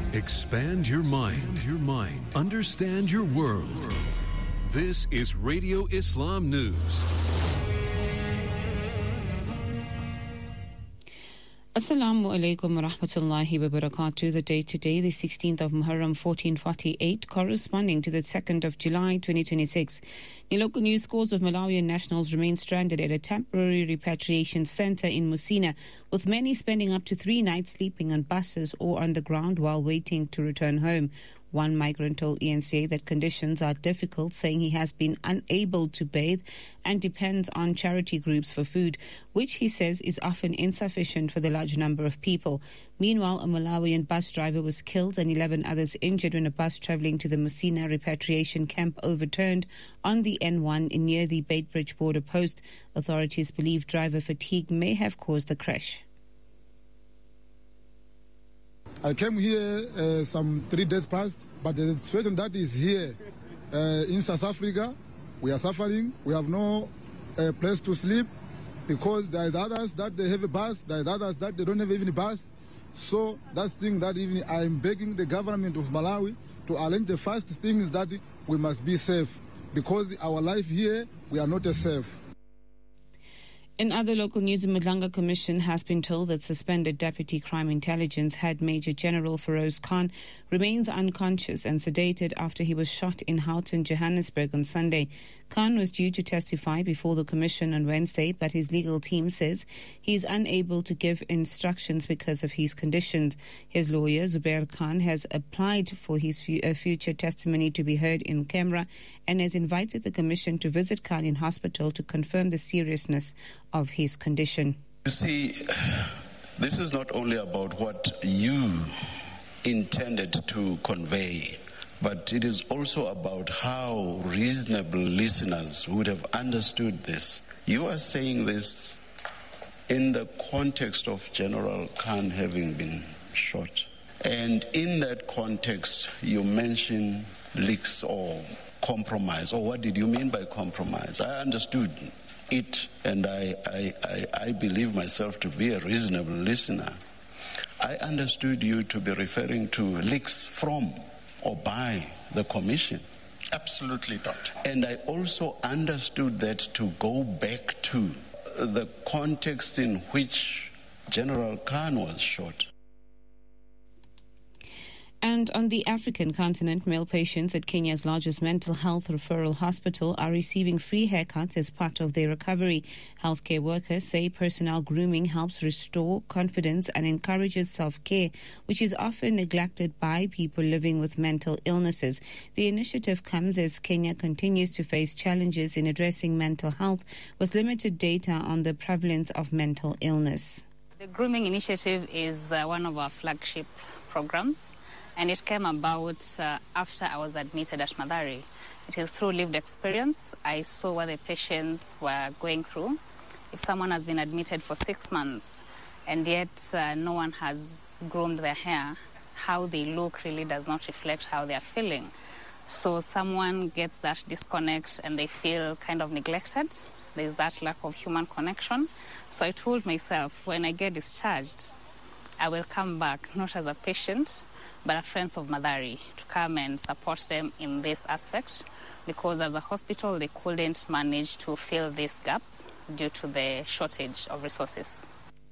Expand your mind. Understand your world. This is Radio Islam News. Assalamu alaikum wa rahmatullahi wa barakatuh. The date today, the 16th of Muharram 1448, corresponding to the 2nd of July 2026. The local news: scores of Malawian nationals remain stranded at a temporary repatriation center in Musina, with many spending up to 3 nights sleeping on buses or on the ground while waiting to return home. One migrant told ENCA that conditions are difficult, saying he has been unable to bathe and depends on charity groups for food, which he says is often insufficient for the large number of people. Meanwhile, a Malawian bus driver was killed and 11 others injured when a bus travelling to the Musina repatriation camp overturned on the N1 near the Beitbridge border post. Authorities believe driver fatigue may have caused the crash. I came here some 3 days past, but the situation that is here in South Africa, we are suffering. We have no place to sleep because there is others that they have a bus, there is others that they don't have even a bus. So that's the thing that even I'm begging the government of Malawi to arrange. The first thing is that we must be safe, because our life here, we are not safe. In other local news, the Madlanga Commission has been told that suspended Deputy Crime Intelligence Head Major General Feroz Khan remains unconscious and sedated after he was shot in Houghton, Johannesburg on Sunday. Khan was due to testify before the Commission on Wednesday, but his legal team says he is unable to give instructions because of his conditions. His lawyer, Zubair Khan, has applied for his future testimony to be heard in camera and has invited the Commission to visit Khan in hospital to confirm the seriousness of his condition. You see, this is not only about what you intended to convey, but it is also about how reasonable listeners would have understood this. You are saying this in the context of General Khan having been shot. And in that context, you mention leaks or compromise. Or what did you mean by compromise? I understood it, and I believe myself to be a reasonable listener. I understood you to be referring to leaks from or by the Commission. Absolutely not. And I also understood that to go back to the context in which General Khan was shot. And on the African continent, male patients at Kenya's largest mental health referral hospital are receiving free haircuts as part of their recovery. Healthcare workers say personal grooming helps restore confidence and encourages self-care, which is often neglected by people living with mental illnesses. The initiative comes as Kenya continues to face challenges in addressing mental health with limited data on the prevalence of mental illness. The grooming initiative is one of our flagship programs. And it came about after I was admitted at Mathare. It is through lived experience. I saw what the patients were going through. If someone has been admitted for 6 months and yet no one has groomed their hair, how they look really does not reflect how they are feeling. So someone gets that disconnect and they feel kind of neglected. There's that lack of human connection. So I told myself, when I get discharged, I will come back, not as a patient, but as friends of Mathare, to come and support them in this aspect, because as a hospital they couldn't manage to fill this gap due to the shortage of resources.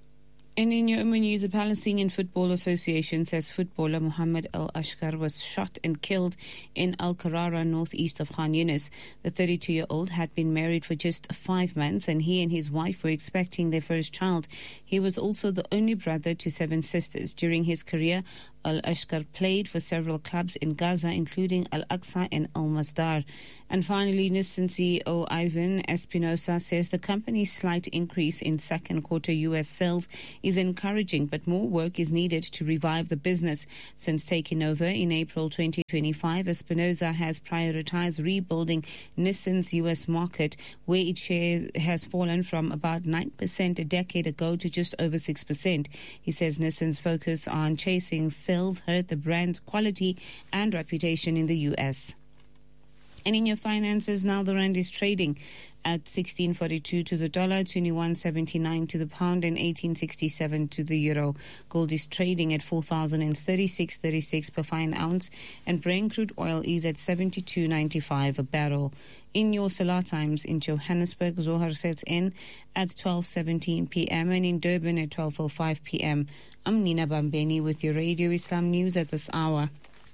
And in your news, the Palestinian Football Association says footballer Mohammed Al Ashkar was shot and killed in Al Karara, northeast of Khan Yunis. The 32-year-old had been married for just 5 months, and he and his wife were expecting their first child. He was also the only brother to 7 sisters. During his career, Al-Ashkar played for several clubs in Gaza, including Al-Aqsa and Al-Masdar. And finally, Nissan CEO Ivan Espinosa says the company's slight increase in second quarter U.S. sales is encouraging, but more work is needed to revive the business. Since taking over in April 2025, Espinosa has prioritized rebuilding Nissan's U.S. market, where its share has fallen from about 9% a decade ago to just over 6%. He says Nissan's focus on chasing sales hurt the brand's quality and reputation in the U.S. And in your finances, now the rand is trading at 16.42 to the dollar, 21.79 to the pound, and 18.67 to the euro. Gold is trading at 4,036.36 per fine ounce, and Brent crude oil is at 72.95 a barrel. In your Salah times, in Johannesburg, Zohar sets in at 12:17 p.m. and in Durban at 12:05 p.m. I'm Nina Bambeni with your Radio Islam News at this hour.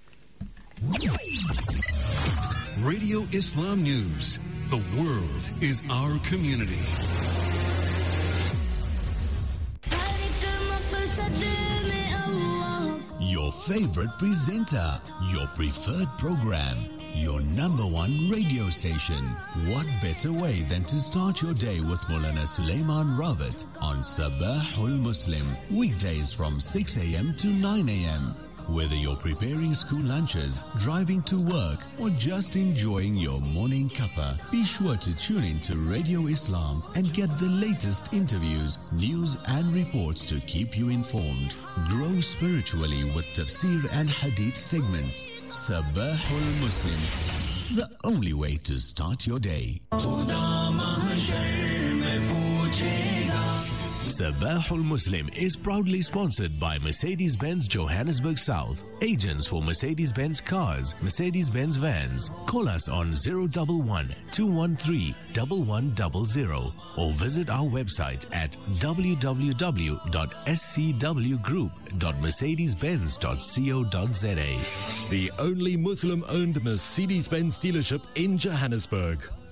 Radio Islam News. The world is our community. Your favorite presenter, your preferred program, your number one radio station. What better way than to start your day with Maulana Sulaiman Rawat on Sabahul Muslim, weekdays from 6 a.m. to 9 a.m. Whether you're preparing school lunches, driving to work, or just enjoying your morning cuppa, be sure to tune in to Radio Islam and get the latest interviews, news and reports to keep you informed. Grow spiritually with tafsir and hadith segments. Sabahul Muslim, the only way to start your day. Sabahul Muslim is proudly sponsored by Mercedes-Benz Johannesburg South, agents for Mercedes-Benz cars, Mercedes-Benz vans. Call us on 011-213-1100 or visit our website at www.scwgroup.mercedes-benz.co.za. The only Muslim-owned Mercedes-Benz dealership in Johannesburg.